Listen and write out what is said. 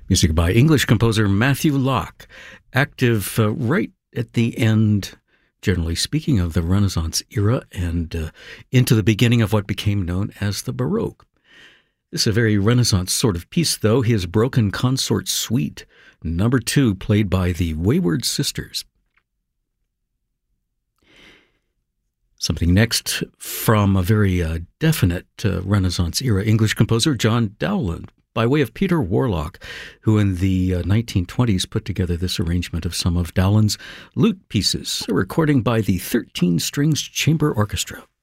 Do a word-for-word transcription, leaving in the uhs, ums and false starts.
Music by English composer Matthew Locke, active uh, right at the end, generally speaking, of the Renaissance era and uh, into the beginning of what became known as the Baroque. This is a very Renaissance sort of piece, though. His Broken Consort Suite, number two, played by the Wayward Sisters. Something next from a very uh, definite uh, Renaissance era English composer, John Dowland, by way of Peter Warlock, who in the uh, nineteen twenties put together this arrangement of some of Dowland's lute pieces, a recording by the thirteen Strings Chamber Orchestra.